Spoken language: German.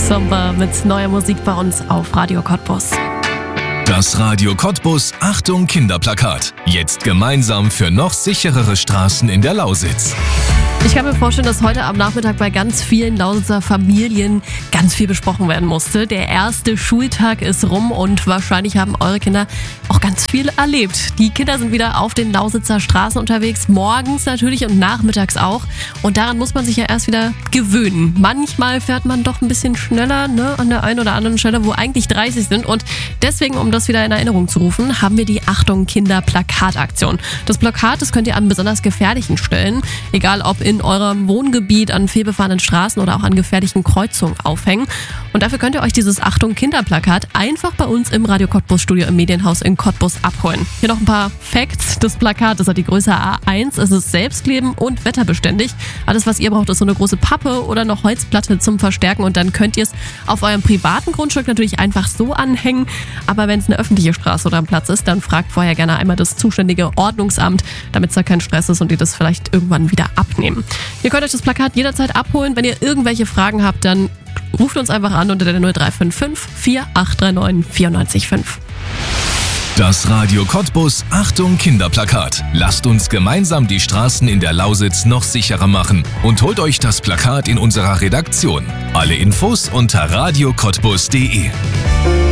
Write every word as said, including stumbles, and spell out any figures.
Sommer mit neuer Musik bei uns auf Radio Cottbus. Das Radio Cottbus Achtung Kinderplakat. Jetzt gemeinsam für noch sicherere Straßen in der Lausitz. Ich kann mir vorstellen, dass heute am Nachmittag bei ganz vielen Lausitzer Familien ganz viel besprochen werden musste. Der erste Schultag ist rum und wahrscheinlich haben eure Kinder auch ganz viel erlebt. Die Kinder sind wieder auf den Lausitzer Straßen unterwegs, morgens natürlich und nachmittags auch. Und daran muss man sich ja erst wieder gewöhnen. Manchmal fährt man doch ein bisschen schneller, ne, an der einen oder anderen Stelle, wo eigentlich dreißig sind. Und deswegen, um das wieder in Erinnerung zu rufen, haben wir die Achtung Kinder Plakataktion. Das Plakat, das könnt ihr an besonders gefährlichen Stellen, egal ob in eurem Wohngebiet, an fehlbefahrenen Straßen oder auch an gefährlichen Kreuzungen aufhängen. Und dafür könnt ihr euch dieses Achtung Kinderplakat einfach bei uns im Radio Cottbus Studio im Medienhaus in Cottbus abholen. Hier noch ein paar Facts. Das Plakat, das hat die Größe A eins, es ist selbstklebend und wetterbeständig. Alles, was ihr braucht, ist so eine große Pappe oder eine Holzplatte zum Verstärken und dann könnt ihr es auf eurem privaten Grundstück natürlich einfach so anhängen. Aber wenn es eine öffentliche Straße oder ein Platz ist, dann fragt vorher gerne einmal das zuständige Ordnungsamt, damit es da kein Stress ist und ihr das vielleicht irgendwann wieder abnehmen. Ihr könnt euch das Plakat jederzeit abholen. Wenn ihr irgendwelche Fragen habt, dann ruft uns einfach an unter der null drei fünf fünf, vier acht drei neun, vier neun fünf. Das Radio Cottbus Achtung Kinderplakat. Lasst uns gemeinsam die Straßen in der Lausitz noch sicherer machen und holt euch das Plakat in unserer Redaktion. Alle Infos unter radio cottbus punkt de.